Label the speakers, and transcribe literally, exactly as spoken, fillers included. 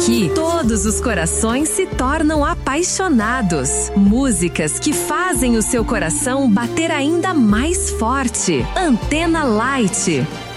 Speaker 1: Aqui, todos os corações se tornam apaixonados. Músicas que fazem o seu coração bater ainda mais forte. Antena Light.